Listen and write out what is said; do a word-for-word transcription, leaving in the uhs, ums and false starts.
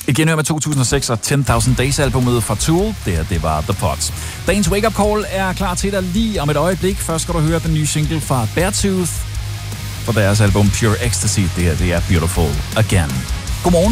Et genhør med to tusind og seks og ti tusind Days-albummet fra Tool. Det her, det var The Pods. Dagens Wake Up Call er klar til dig lige om et øjeblik. Først skal du høre den nye single fra Beartooth fra deres album Pure Ecstasy. Det her, det er Beautiful Again. Godmorgen.